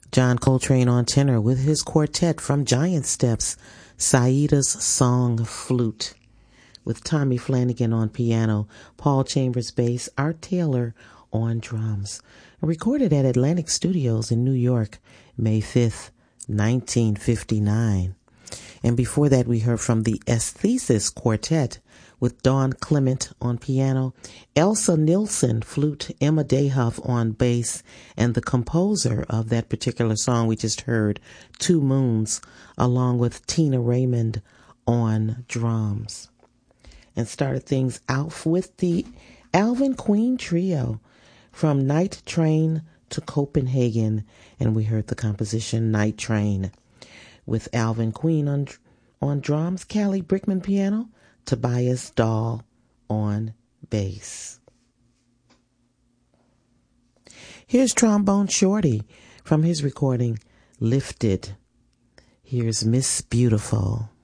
John Coltrane on tenor with his quartet from Giant Steps, Saida's Song Flute, with Tommy Flanagan on piano, Paul Chambers bass, Art Taylor on drums. Recorded at Atlantic Studios in New York, May 5th, 1959. And before that, we heard from the Aesthesis Quartet with Dawn Clement on piano, Elsa Nilsson flute, Emma Dayhuff on bass, and the composer of that particular song we just heard, Two Moons, along with Tina Raymond on drums. And started things out with the Alvin Queen Trio from Night Train to Copenhagen, and we heard the composition Night Train with Alvin Queen on drums, Callie Brickman piano, Tobias Dahl on bass. Here's Trombone Shorty from his recording Lifted. Here's Miss Beautiful.